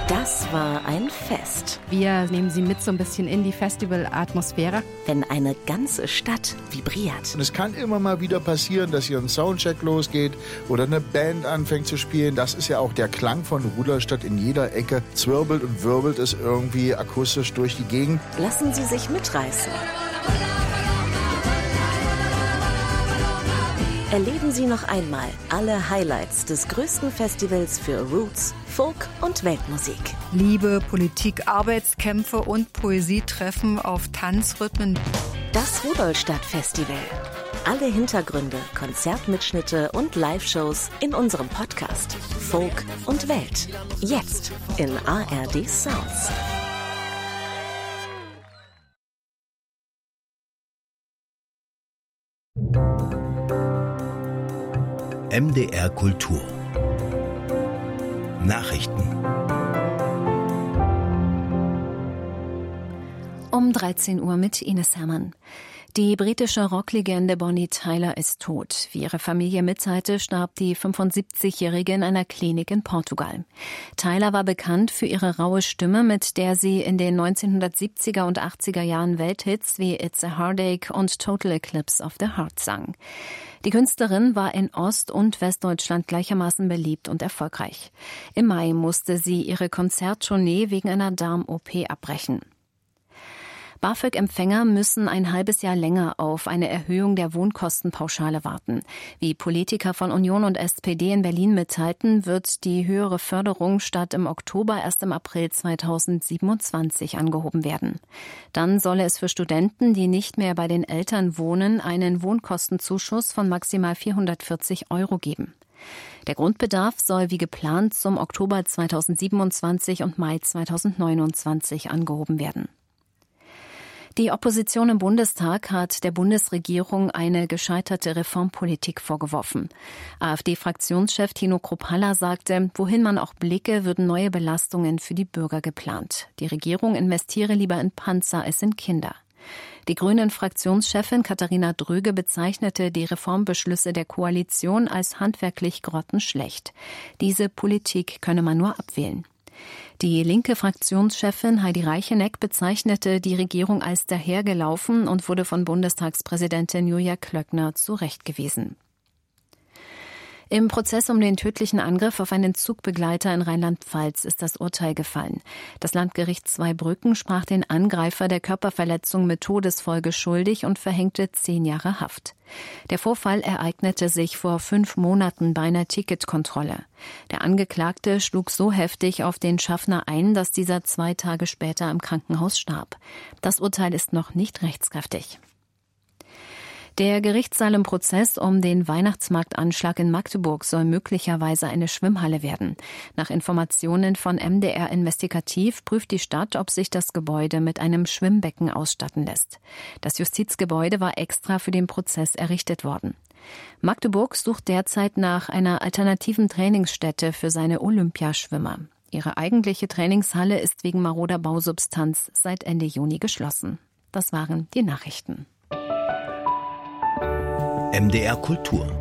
Das war ein Fest. Wir nehmen Sie mit so ein bisschen in die Festival-Atmosphäre. Wenn eine ganze Stadt vibriert. Und es kann immer mal wieder passieren, dass hier ein Soundcheck losgeht oder eine Band anfängt zu spielen. Das ist ja auch der Klang von Rudolstadt in jeder Ecke. Zwirbelt und wirbelt es irgendwie akustisch durch die Gegend. Lassen Sie sich mitreißen. Erleben Sie noch einmal alle Highlights des größten Festivals für Roots, Folk und Weltmusik. Liebe, Politik, Arbeitskämpfe und Poesie treffen auf Tanzrhythmen. Das Rudolstadt-Festival. Alle Hintergründe, Konzertmitschnitte und Live-Shows in unserem Podcast Folk und Welt. Jetzt in ARD Sounds. MDR Kultur Nachrichten. Um 13 Uhr mit Ines Herrmann. Die britische Rocklegende Bonnie Tyler ist tot. Wie ihre Familie mitteilte, starb die 75-Jährige in einer Klinik in Portugal. Tyler war bekannt für ihre raue Stimme, mit der sie in den 1970er und 80er Jahren Welthits wie It's a Heartache und Total Eclipse of the Heart sang. Die Künstlerin war in Ost- und Westdeutschland gleichermaßen beliebt und erfolgreich. Im Mai musste sie ihre Konzerttournee wegen einer Darm-OP abbrechen. BAföG-Empfänger müssen ein halbes Jahr länger auf eine Erhöhung der Wohnkostenpauschale warten. Wie Politiker von Union und SPD in Berlin mitteilten, wird die höhere Förderung statt im Oktober erst im April 2027 angehoben werden. Dann solle es für Studenten, die nicht mehr bei den Eltern wohnen, einen Wohnkostenzuschuss von maximal 440 € geben. Der Grundbedarf soll wie geplant zum Oktober 2027 und Mai 2029 angehoben werden. Die Opposition im Bundestag hat der Bundesregierung eine gescheiterte Reformpolitik vorgeworfen. AfD-Fraktionschef Tino Kruppalla sagte, wohin man auch blicke, würden neue Belastungen für die Bürger geplant. Die Regierung investiere lieber in Panzer als in Kinder. Die Grünen-Fraktionschefin Katharina Dröge bezeichnete die Reformbeschlüsse der Koalition als handwerklich grottenschlecht. Diese Politik könne man nur abwählen. Die linke Fraktionschefin Heidi Reicheneck bezeichnete die Regierung als dahergelaufen und wurde von Bundestagspräsidentin Julia Klöckner zurechtgewiesen. Im Prozess um den tödlichen Angriff auf einen Zugbegleiter in Rheinland-Pfalz ist das Urteil gefallen. Das Landgericht Zweibrücken sprach den Angreifer der Körperverletzung mit Todesfolge schuldig und verhängte 10 Jahre Haft. Der Vorfall ereignete sich vor 5 Monaten bei einer Ticketkontrolle. Der Angeklagte schlug so heftig auf den Schaffner ein, dass dieser 2 Tage später im Krankenhaus starb. Das Urteil ist noch nicht rechtskräftig. Der Gerichtssaal im Prozess um den Weihnachtsmarktanschlag in Magdeburg soll möglicherweise eine Schwimmhalle werden. Nach Informationen von MDR Investigativ prüft die Stadt, ob sich das Gebäude mit einem Schwimmbecken ausstatten lässt. Das Justizgebäude war extra für den Prozess errichtet worden. Magdeburg sucht derzeit nach einer alternativen Trainingsstätte für seine Olympiaschwimmer. Ihre eigentliche Trainingshalle ist wegen maroder Bausubstanz seit Ende Juni geschlossen. Das waren die Nachrichten. MDR Kultur